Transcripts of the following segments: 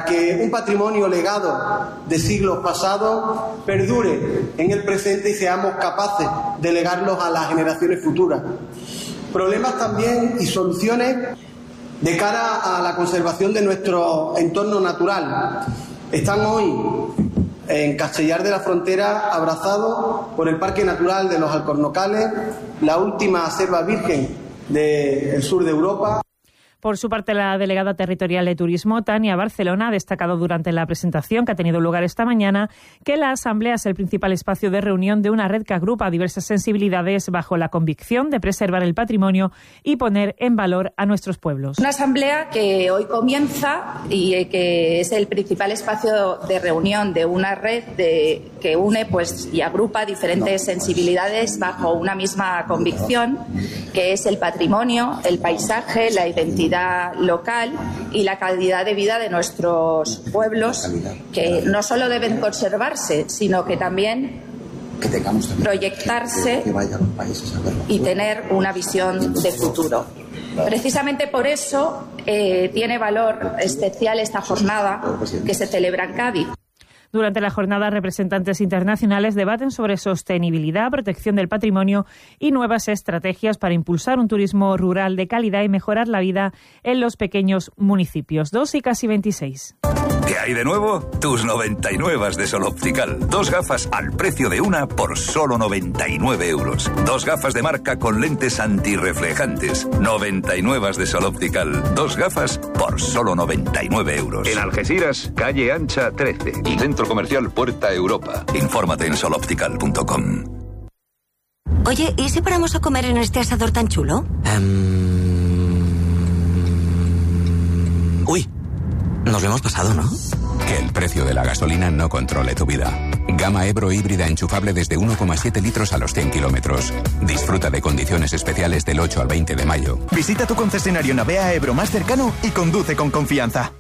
que un patrimonio legado de siglos pasados perdure en el presente y seamos capaces de legarlos a las generaciones futuras. Problemas también y soluciones de cara a la conservación de nuestro entorno natural. Están hoy en Castellar de la Frontera abrazados por el Parque Natural de los Alcornocales, la última selva virgen del sur de Europa. Por su parte, la delegada territorial de Turismo, Tania Barcelona, ha destacado durante la presentación que ha tenido lugar esta mañana que la Asamblea es el principal espacio de reunión de una red que agrupa diversas sensibilidades bajo la convicción de preservar el patrimonio y poner en valor a nuestros pueblos. Una asamblea que hoy comienza y que es el principal espacio de reunión de una red que une y agrupa diferentes sensibilidades bajo una misma convicción, que es el patrimonio, el paisaje, la identidad local y la calidad de vida de nuestros pueblos, que no solo deben conservarse, sino que también proyectarse y tener una visión de futuro. Precisamente por eso tiene valor especial esta jornada que se celebra en Cádiz. Durante la jornada, representantes internacionales debaten sobre sostenibilidad, protección del patrimonio y nuevas estrategias para impulsar un turismo rural de calidad y mejorar la vida en los pequeños municipios. 2:26. ¿Qué hay de nuevo? Tus 99 de Sol Optical. 2 gafas al precio de una por solo 99 euros. 2 gafas de marca con lentes antirreflejantes. 99 de Sol Optical. 2 gafas por solo 99 euros. En Algeciras, calle Ancha 13. Y Centro Comercial Puerta Europa. Infórmate en soloptical.com. Oye, ¿y si paramos a comer en este asador tan chulo? Uy, nos lo hemos pasado, ¿no? Que el precio de la gasolina no controle tu vida. Gama Ebro híbrida enchufable desde 1,7 litros a los 100 kilómetros. Disfruta de condiciones especiales del 8 al 20 de mayo. Visita tu concesionario Navea Ebro más cercano y conduce con confianza.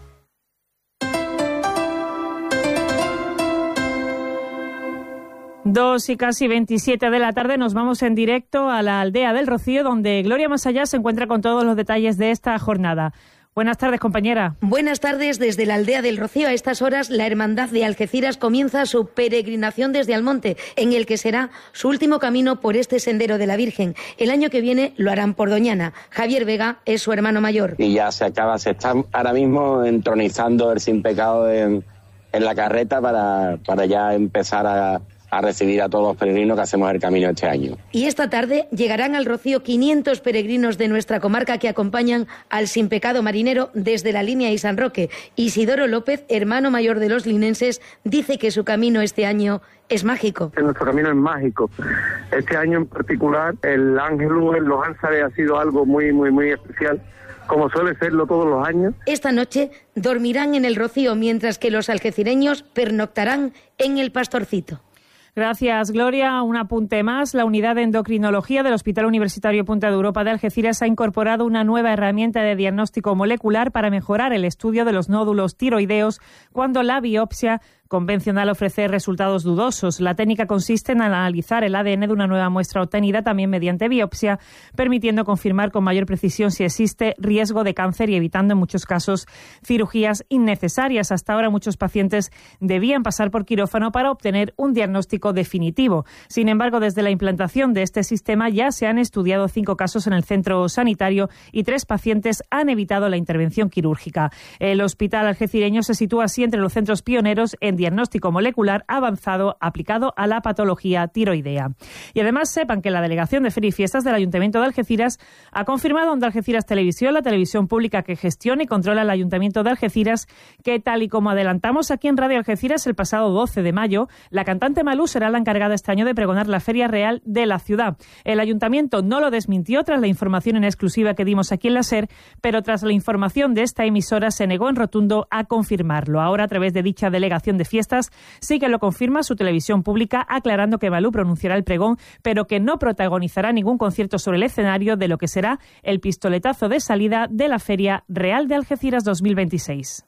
Dos y casi 27 de la tarde nos vamos en directo a la aldea del Rocío, donde Gloria Masallá se encuentra con todos los detalles de esta jornada. Buenas tardes, compañera. Buenas tardes. Desde la aldea del Rocío, a estas horas, la Hermandad de Algeciras comienza su peregrinación desde Almonte, en el que será su último camino por este sendero de la Virgen. El año que viene lo harán por Doñana. Javier Vega es su hermano mayor. Y ya se está ahora mismo entronizando el Sin Pecado en la carreta para ya empezar a recibir a todos los peregrinos que hacemos el camino este año. Y esta tarde llegarán al Rocío 500 peregrinos de nuestra comarca que acompañan al Sin Pecado marinero desde la línea y San Roque. Isidoro López, hermano mayor de los linenses, dice que su camino este año es mágico. Nuestro camino es mágico. Este año en particular, el Ángelus en los Ánsares ha sido algo muy, muy, muy especial, como suele serlo todos los años. Esta noche dormirán en el Rocío, mientras que los algecireños pernoctarán en el Pastorcito. Gracias, Gloria. Un apunte más. La unidad de endocrinología del Hospital Universitario Punta de Europa de Algeciras ha incorporado una nueva herramienta de diagnóstico molecular para mejorar el estudio de los nódulos tiroideos cuando la biopsia convencional ofrece resultados dudosos. La técnica consiste en analizar el ADN de una nueva muestra obtenida también mediante biopsia, permitiendo confirmar con mayor precisión si existe riesgo de cáncer y evitando en muchos casos cirugías innecesarias. Hasta ahora muchos pacientes debían pasar por quirófano para obtener un diagnóstico definitivo. Sin embargo, desde la implantación de este sistema ya se han estudiado 5 casos en el centro sanitario y 3 pacientes han evitado la intervención quirúrgica. El hospital algecireño se sitúa así entre los centros pioneros en diagnóstico molecular avanzado aplicado a la patología tiroidea. Y además sepan que la Delegación de Feria y Fiestas del Ayuntamiento de Algeciras ha confirmado Onda Algeciras Televisión, la televisión pública que gestiona y controla el Ayuntamiento de Algeciras, que tal y como adelantamos aquí en Radio Algeciras el pasado 12 de mayo, la cantante Malú será la encargada este año de pregonar la Feria Real de la ciudad. El Ayuntamiento no lo desmintió tras la información en exclusiva que dimos aquí en la SER, pero tras la información de esta emisora se negó en rotundo a confirmarlo. Ahora, a través de dicha Delegación de Fiestas, sí que lo confirma su televisión pública, aclarando que Malú pronunciará el pregón, pero que no protagonizará ningún concierto sobre el escenario de lo que será el pistoletazo de salida de la Feria Real de Algeciras 2026.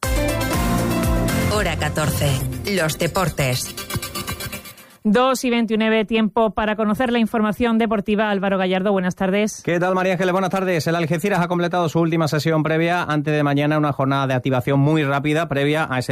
Hora 14. Los deportes. 2:29, tiempo para conocer la información deportiva. Álvaro Gallardo, buenas tardes. ¿Qué tal, María Ángeles? Buenas tardes. El Algeciras ha completado su última sesión previa antes de mañana, una jornada de activación muy rápida previa a ese